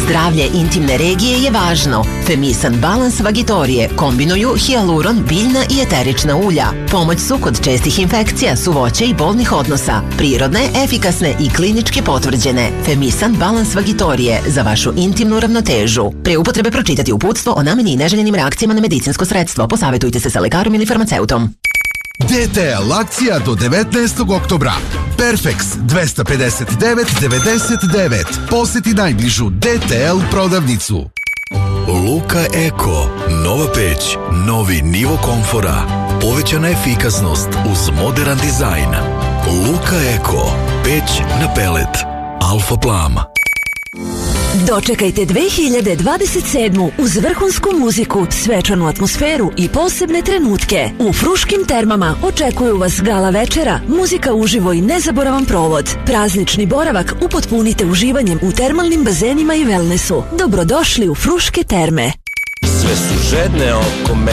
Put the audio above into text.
Zdravlje intimne regije je važno. Femisan Balans Vagitorije kombinuju hijaluron, biljna i eterična ulja. Pomoć su kod čestih infekcija, suvoće i bolnih odnosa. Prirodne, efikasne i klinički potvrđene. Femisan Balans Vagitorije za vašu intimnu ravnotežu. Pre upotrebe pročitati uputstvo o nameni i neželjenim reakcijama na medicinsko sredstvo. Posavetujte se sa lekarom ili farmaceutom. DTL akcija do 19. oktobra. Perfex 259,99. Poseti najbližu DTL prodavnicu. Luka Eko, nova peć, novi nivo komfora, povećana efikasnost uz modern dizajn. Luka Eko, peć na pelet, Alfa Plam. Dočekajte 2027. uz vrhunsku muziku, svečanu atmosferu i posebne trenutke. U Fruškim termama očekuju vas gala večera, muzika uživo i nezaboravan provod. Praznični boravak upotpunite uživanjem u termalnim bazenima i wellnessu. Dobrodošli u Fruške terme. Sve su žedne oko mene,